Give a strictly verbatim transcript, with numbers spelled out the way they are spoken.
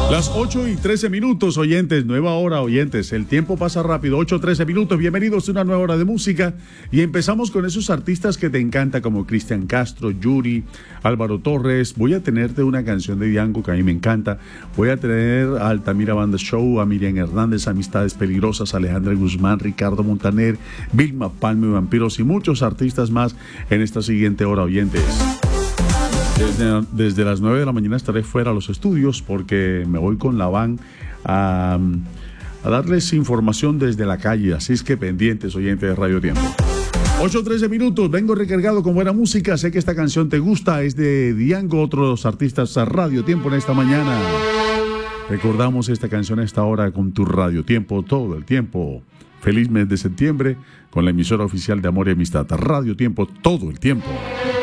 Las ocho y trece minutos, oyentes, nueva hora, oyentes. El tiempo pasa rápido, ocho y trece minutos. Bienvenidos a una nueva hora de música. Y empezamos con esos artistas que te encanta, como Cristian Castro, Yuri, Álvaro Torres. Voy a tenerte una canción de Diango que a mí me encanta. Voy a tener a Altamira Banda Show, a Miriam Hernández, Amistades Peligrosas, Alejandra Guzmán, Ricardo Montaner, Vilma Palme, Vampiros y muchos artistas más en esta siguiente hora, oyentes. Desde, desde las nueve de la mañana estaré fuera a los estudios porque me voy con la van a, a darles información desde la calle, así es que pendientes, oyentes de Radio Tiempo. ocho y trece minutos, vengo recargado con buena música, sé que esta canción te gusta, es de Diango, otros artistas a Radio Tiempo en esta mañana. Recordamos esta canción a esta hora con tu Radio Tiempo todo el tiempo. Feliz mes de septiembre con la emisora oficial de Amor y Amistad, Radio Tiempo todo el tiempo.